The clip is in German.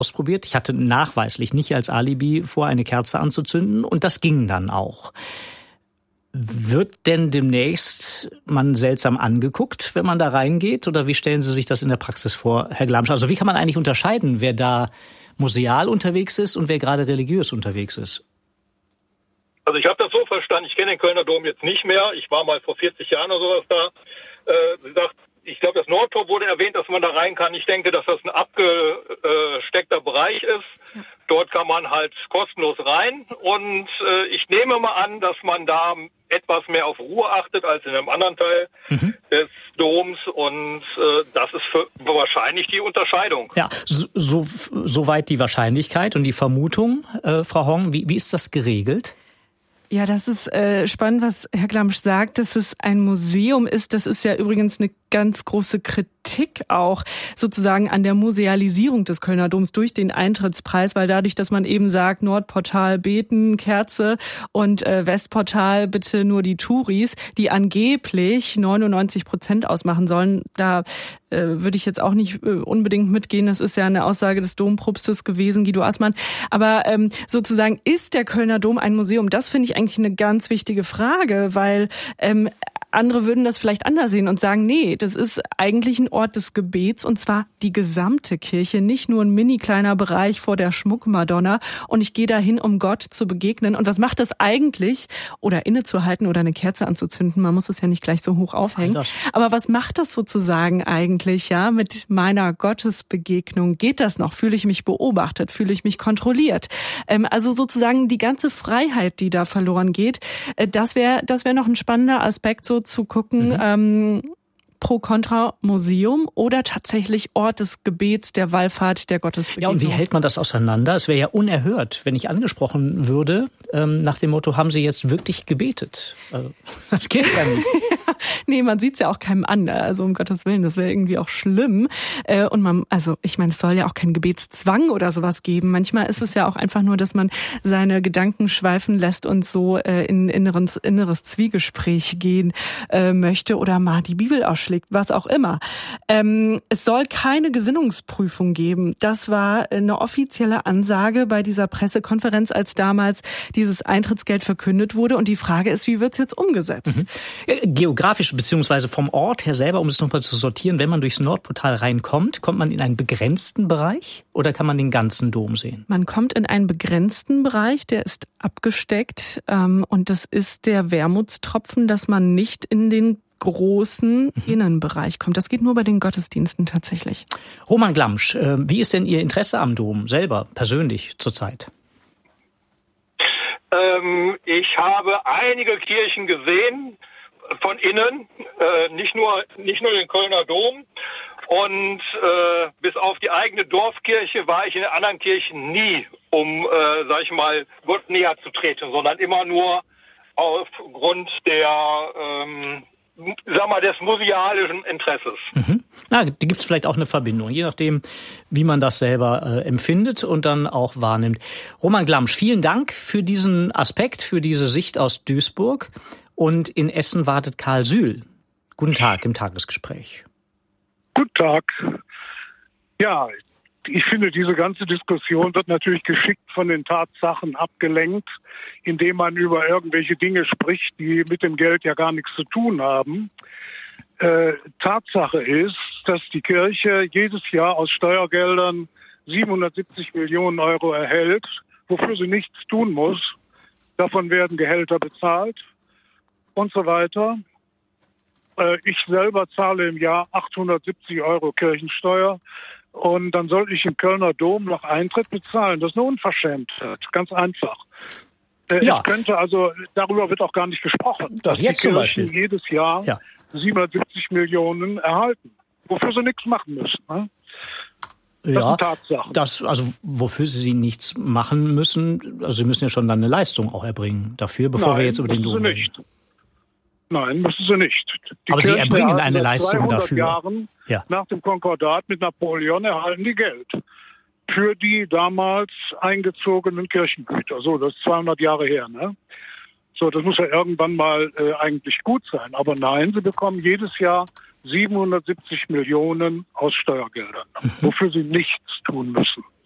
ausprobiert. Ich hatte nachweislich nicht als Alibi vor, eine Kerze anzuzünden und das ging dann auch. Wird denn demnächst man seltsam angeguckt, wenn man da reingeht? Oder wie stellen Sie sich das in der Praxis vor, Herr Glamsch? Also wie kann man eigentlich unterscheiden, wer da museal unterwegs ist und wer gerade religiös unterwegs ist? Also ich habe das so verstanden, ich kenne den Kölner Dom jetzt nicht mehr. Ich war mal vor 40 Jahren oder sowas da. Sie sagt, ich glaube, das Nordtor wurde erwähnt, dass man da rein kann. Ich denke, dass das ein abgesteckter Bereich ist. Ja. Dort kann man halt kostenlos rein. Und ich nehme mal an, dass man da etwas mehr auf Ruhe achtet als in einem anderen Teil des Doms. Und das ist wahrscheinlich die Unterscheidung. Ja, soweit die Wahrscheinlichkeit und die Vermutung. Frau Hong, wie ist das geregelt? Ja, das ist spannend, was Herr Glamsch sagt, dass es ein Museum ist. Das ist ja übrigens eine ganz große Kritik auch sozusagen an der Musealisierung des Kölner Doms durch den Eintrittspreis, weil dadurch, dass man eben sagt, Nordportal beten, Kerze und Westportal bitte nur die Touris, die angeblich 99% ausmachen sollen, da würde ich jetzt auch nicht unbedingt mitgehen. Das ist ja eine Aussage des Dompropstes gewesen, Guido Assmann. Aber sozusagen, ist der Kölner Dom ein Museum? Das finde ich eigentlich eine ganz wichtige Frage, weil andere würden das vielleicht anders sehen und sagen, nee, das ist eigentlich ein Ort des Gebets und zwar die gesamte Kirche, nicht nur ein mini kleiner Bereich vor der Schmuckmadonna und ich gehe dahin, um Gott zu begegnen. Und was macht das eigentlich? Oder innezuhalten oder eine Kerze anzuzünden, man muss es ja nicht gleich so hoch aufhängen. Aber was macht das sozusagen eigentlich, ja, mit meiner Gottesbegegnung? Geht das noch? Fühle ich mich beobachtet? Fühle ich mich kontrolliert? Also sozusagen die ganze Freiheit, die da verloren geht, das wäre noch ein spannender Aspekt, so zu gucken, pro kontra Museum oder tatsächlich Ort des Gebets, der Wallfahrt, der Gottesbegegnung. Ja, und wie hält man das auseinander? Es wäre ja unerhört, wenn ich angesprochen würde, nach dem Motto, haben Sie jetzt wirklich gebetet? Das geht ja nicht. Nee, man sieht's ja auch keinem an, also um Gottes Willen, das wäre irgendwie auch schlimm. Und ich meine, es soll ja auch keinen Gebetszwang oder sowas geben. Manchmal ist es ja auch einfach nur, dass man seine Gedanken schweifen lässt und so in inneres Zwiegespräch gehen möchte oder mal die Bibel ausschlägt, was auch immer. Es soll keine Gesinnungsprüfung geben. Das war eine offizielle Ansage bei dieser Pressekonferenz, als damals dieses Eintrittsgeld verkündet wurde. Und die Frage ist, wie wird's jetzt umgesetzt? Geografisch beziehungsweise vom Ort her selber, um es nochmal zu sortieren, wenn man durchs Nordportal reinkommt, kommt man in einen begrenzten Bereich oder kann man den ganzen Dom sehen? Man kommt in einen begrenzten Bereich, der ist abgesteckt und das ist der Wermutstropfen, dass man nicht in den großen Innenbereich kommt. Das geht nur bei den Gottesdiensten tatsächlich. Roman Glamsch, wie ist denn Ihr Interesse am Dom selber persönlich zurzeit? Ich habe einige Kirchen gesehen von innen, nicht nur den Kölner Dom. Und bis auf die eigene Dorfkirche war ich in den anderen Kirchen nie, um, sag ich mal, Gott näher zu treten, sondern immer nur aufgrund des musealischen Interesses. Na, da gibt es vielleicht auch eine Verbindung, je nachdem, wie man das selber empfindet und dann auch wahrnimmt. Roman Glamsch, vielen Dank für diesen Aspekt, für diese Sicht aus Duisburg. Und in Essen wartet Karl Sühl. Guten Tag im Tagesgespräch. Guten Tag. Ja, ich finde, diese ganze Diskussion wird natürlich geschickt von den Tatsachen abgelenkt, indem man über irgendwelche Dinge spricht, die mit dem Geld ja gar nichts zu tun haben. Tatsache ist, dass die Kirche jedes Jahr aus Steuergeldern 770 Millionen Euro erhält, wofür sie nichts tun muss. Davon werden Gehälter bezahlt und so weiter. Ich selber zahle im Jahr 870 Euro Kirchensteuer und dann soll ich im Kölner Dom noch Eintritt bezahlen. Das ist eine Unverschämtheit, ganz einfach. Ja. Ich könnte darüber wird auch gar nicht gesprochen, Doch, dass die jetzt zum Kirchen Beispiel jedes Jahr 770 Millionen erhalten, wofür sie nichts machen müssen. Ne? Das sind Tatsachen. Wofür Sie nichts machen müssen, also Sie müssen ja schon dann eine Leistung auch erbringen dafür, bevor wir jetzt über den Dom reden. Nein, müssen sie nicht. Aber Sie erbringen eine Leistung dafür. Jahren nach dem Konkordat mit Napoleon erhalten die Geld für die damals eingezogenen Kirchengüter. So, das ist 200 Jahre her, ne? So, das muss ja irgendwann mal eigentlich gut sein. Aber nein, sie bekommen jedes Jahr 770 Millionen aus Steuergeldern, wofür sie nichts tun müssen.